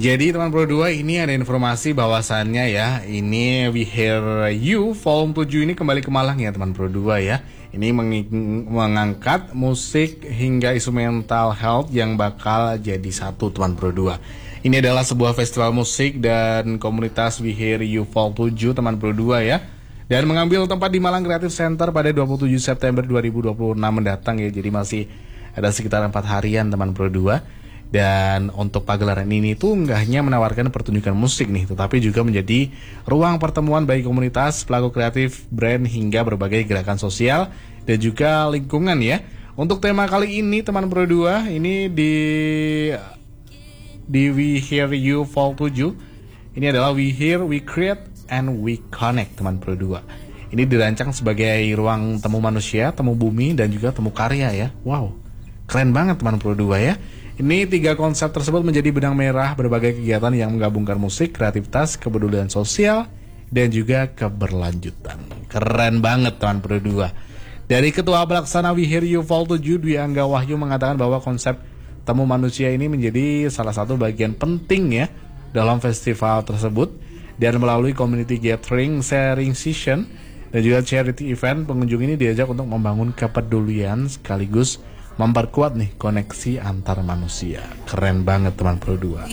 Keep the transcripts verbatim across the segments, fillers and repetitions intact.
Jadi teman Pro dua, ini ada informasi bahwasannya ya, ini We Hear You Volume tujuh ini kembali ke Malang ya teman Pro dua ya. Ini meng- mengangkat musik hingga isu mental health yang bakal jadi satu teman Pro dua. Ini adalah sebuah festival musik dan komunitas We Hear You Volume tujuh teman Pro dua ya. Dan mengambil tempat di Malang Creative Center pada dua puluh tujuh September dua ribu dua puluh enam mendatang ya. Jadi masih ada sekitar empat harian teman Pro dua. Dan untuk pagelaran ini tuh nggak hanya menawarkan pertunjukan musik nih, tetapi juga menjadi ruang pertemuan bagi komunitas, pelaku kreatif, brand, hingga berbagai gerakan sosial dan juga lingkungan ya. Untuk tema kali ini teman Pro dua, ini di di We Hear You Vol tujuh, ini adalah We Hear, We Create, and We Connect teman Pro dua. Ini dirancang sebagai ruang temu manusia, temu bumi, dan juga temu karya ya. Wow, keren banget teman Pro dua ya. Ini tiga konsep tersebut menjadi benang merah berbagai kegiatan yang menggabungkan musik, kreativitas, kepedulian sosial, dan juga keberlanjutan. Keren banget teman Pro dua. Dari Ketua Pelaksana We Hear You Vol tujuh, Dwi Angga Wahyu mengatakan bahwa konsep temu manusia ini menjadi salah satu bagian penting ya dalam festival tersebut. Dan melalui community gathering, sharing session, dan juga charity event, pengunjung ini diajak untuk membangun kepedulian sekaligus memperkuat nih koneksi antar manusia. Keren banget teman Pro dua.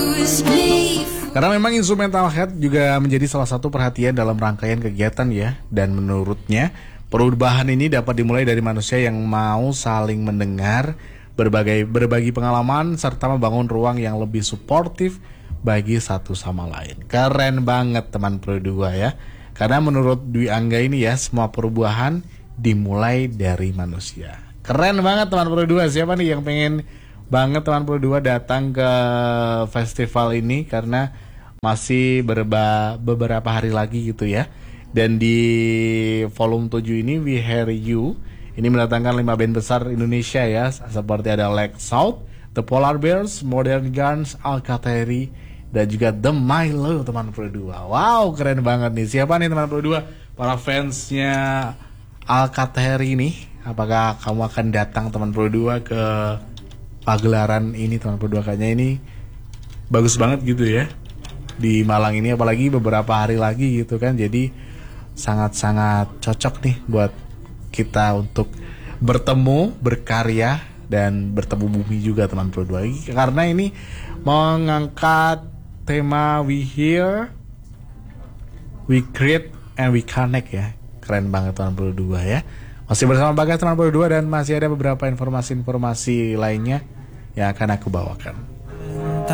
Karena memang isu mental health juga menjadi salah satu perhatian dalam rangkaian kegiatan ya. Dan menurutnya perubahan ini dapat dimulai dari manusia yang mau saling mendengar, berbagai berbagi pengalaman, serta membangun ruang yang lebih suportif bagi satu sama lain. Keren banget teman Pro dua ya. Karena menurut Dwi Angga ini ya, semua perubahan dimulai dari manusia. Keren banget teman Pro dua. Siapa nih yang pengen banget teman Pro dua datang ke festival ini, karena masih berba, beberapa hari lagi gitu ya. Dan di volume tujuh ini We Hear You ini mendatangkan lima band besar Indonesia ya, seperti ada Lake South, The Polar Bears, Modern Guns, Alkatheri, dan juga The Milo teman Pro dua. Wow, keren banget nih. Siapa nih teman Pro dua? Para fansnya Alkatheri nih. Apakah kamu akan datang teman Pro dua ke pagelaran ini teman Pro dua? Kayaknya ini bagus banget gitu ya di Malang ini, apalagi beberapa hari lagi gitu kan. Jadi sangat-sangat cocok nih buat kita untuk bertemu, berkarya, dan bertemu bumi juga teman Pro dua. Karena ini mengangkat tema We Hear, We Create, and We Connect ya. Keren banget teman Pro dua ya. Masih bersama Bagas teman Pro dua, dan masih ada beberapa informasi-informasi lainnya yang akan aku bawakan.